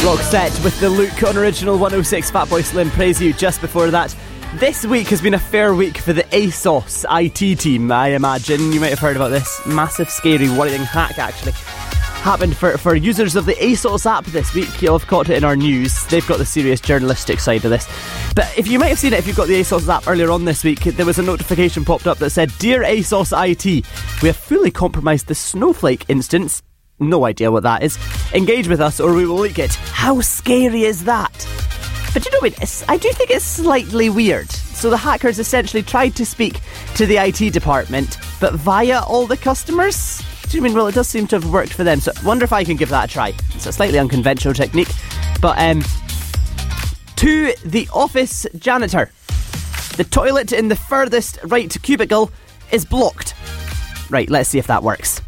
Roxette with the Luke on Original 106. Fatboy Slim praise you just before that. This week has been a fair week for the ASOS IT team, I imagine. You might have heard about this massive, scary, worrying hack, actually. Happened for users of the ASOS app this week. You'll have caught it in our news. They've got the serious journalistic side of this. But if you might have seen it, if you've got the ASOS app earlier on this week, there was a notification popped up that said, "Dear ASOS IT, we have fully compromised the Snowflake instance." No idea what that is. Engage with us or we will leak it. How scary is that? But you know what? I do think it's slightly weird. So the hackers essentially tried to speak to the IT department, but via all the customers? Do you mean, well, it does seem to have worked for them. So I wonder if I can give that a try. It's a slightly unconventional technique. But to the office janitor, the toilet in the furthest right cubicle is blocked. Right, let's see if that works.